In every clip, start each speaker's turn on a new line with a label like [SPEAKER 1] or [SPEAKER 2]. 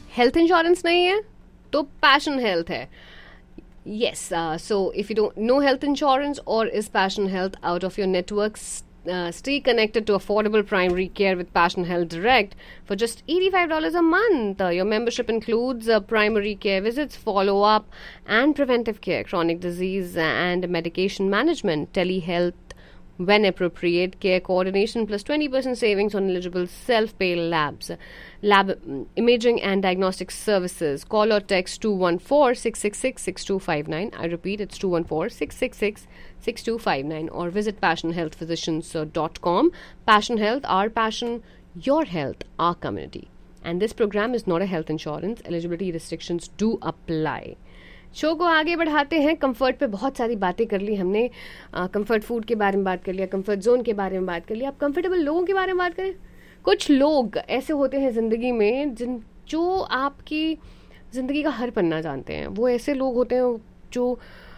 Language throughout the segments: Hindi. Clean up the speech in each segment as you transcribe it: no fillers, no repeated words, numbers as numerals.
[SPEAKER 1] हेल्थ इंश्योरेंस नहीं है तो पैशन हेल्थ है. Yes, so if you don't know health insurance or is Passion Health out of your network, stay connected to affordable primary care with Passion Health Direct for just $85 a month. Your membership includes primary care visits, follow-up and preventive care, chronic disease and medication management, telehealth when appropriate, care coordination plus 20% savings on eligible self-pay lab imaging and diagnostic services. Call or text 214-666-6259. I repeat, it's 214-666-6259 or visit passionhealthphysicians.com. Passion Health, our passion, your health, our community. And this program is not a health insurance. Eligibility restrictions do apply. Show को आगे बढ़ाते हैं. कंफर्ट पे बहुत सारी बातें कर ली हमने. कंफर्ट फूड के बारे में बात कर लिया, कंफर्ट जोन के बारे में बात कर लिया. अब कंफर्टेबल लोगों के बारे में बात करें. कुछ लोग ऐसे होते हैं ज़िंदगी में जो आपकी ज़िंदगी का हर पन्ना जानते हैं. वो ऐसे लोग होते हैं जो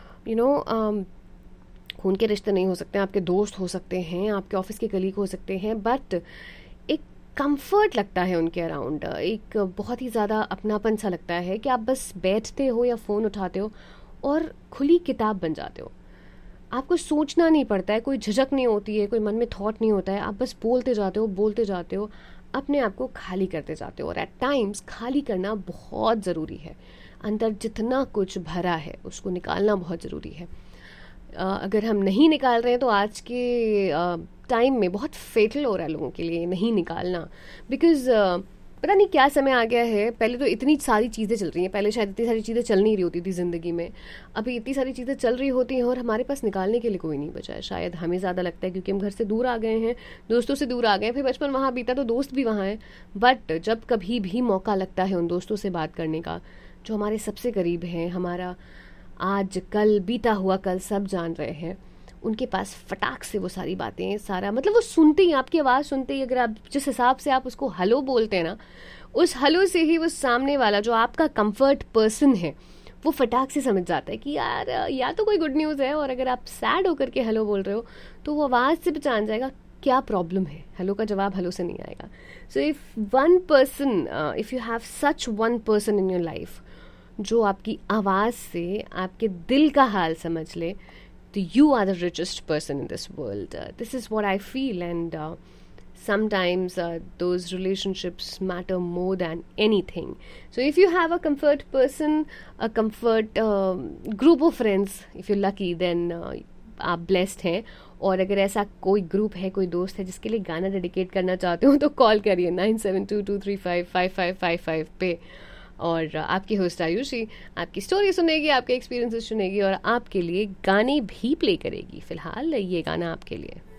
[SPEAKER 1] खून के रिश्ते नहीं हो सकते, आपके दोस्त हो सकते हैं, आपके ऑफिस के कलीग हो सकते हैं, बट एक कंफर्ट लगता है उनके अराउंड. एक बहुत ही ज़्यादा अपनापन सा लगता है कि आप बस बैठते हो या फ़ोन उठाते हो और खुली किताब बन जाते हो. आपको सोचना नहीं पड़ता है, कोई झिझक नहीं होती है, कोई मन में थॉट नहीं होता है. आप बस बोलते जाते हो, अपने आप को खाली करते जाते हो. और एट टाइम्स खाली करना बहुत ज़रूरी है. अंदर जितना कुछ भरा है उसको निकालना बहुत ज़रूरी है. अगर हम नहीं निकाल रहे हैं तो आज के टाइम में बहुत फेटल हो रहा है लोगों के लिए नहीं निकालना. बिकॉज पता नहीं क्या समय आ गया है. पहले तो इतनी सारी चीज़ें चल रही हैं, पहले शायद इतनी सारी चीज़ें चल नहीं रही होती थी ज़िंदगी में. अभी इतनी सारी चीज़ें चल रही होती हैं और हमारे पास निकालने के लिए कोई नहीं बचा है. शायद हमें ज़्यादा लगता है क्योंकि हम घर से दूर आ गए हैं, दोस्तों से दूर आ गए हैं, फिर बचपन वहाँ बीता तो दोस्त भी वहाँ हैं. बट जब कभी भी मौका लगता है उन दोस्तों से बात करने का जो हमारे सबसे करीब हैं, हमारा आज कल बीता हुआ कल सब जान रहे हैं, उनके पास फटाक से वो सारी बातें सारा मतलब वो सुनते ही, आपकी आवाज़ सुनते ही, अगर आप जिस हिसाब से आप उसको हेलो बोलते हैं ना, उस हेलो से ही वो सामने वाला जो आपका कंफर्ट पर्सन है वो फटाक से समझ जाता है कि यार या तो कोई गुड न्यूज़ है. और अगर आप सैड होकर के हेलो बोल रहे हो तो वो आवाज़ से पहचान जाएगा क्या प्रॉब्लम है. हेलो का जवाब हेलो से नहीं आएगा. So if you have such one person in your life जो आपकी आवाज़ से आपके दिल का हाल समझ ले, तो you are the richest person in this world. This is what I feel, and sometimes those relationships matter more than anything. So if you have a comfort person, a comfort group of friends, if you're lucky, then आप blessed हैं. और अगर ऐसा कोई ग्रुप है, कोई दोस्त है जिसके लिए गाना डेडिकेट करना चाहते हो तो कॉल करिए 9722355555 पे. और आपकी होस्ट आयुषी आपकी स्टोरी सुनेगी, आपके एक्सपीरियंसेस सुनेगी और आपके लिए गाने भी प्ले करेगी. फिलहाल ये गाना आपके लिए.